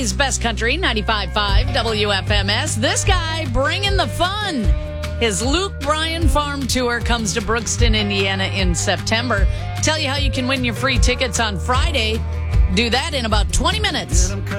Philly's best country, 95.5 WFMS. This guy bringing the fun. His Luke Bryan Farm Tour comes to Brookston, Indiana in September. Tell you how you can win your free tickets on Friday. Do that in about 20 minutes.